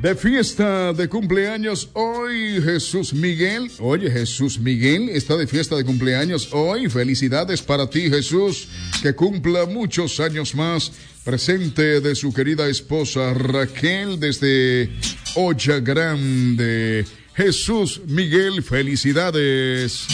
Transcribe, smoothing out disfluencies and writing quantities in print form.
De fiesta de cumpleaños hoy, Jesús Miguel. Oye, Jesús Miguel está de fiesta de cumpleaños hoy. Felicidades para ti, Jesús. Que cumpla muchos años más. Presente de su querida esposa Raquel desde Olla Grande. Jesús Miguel, felicidades.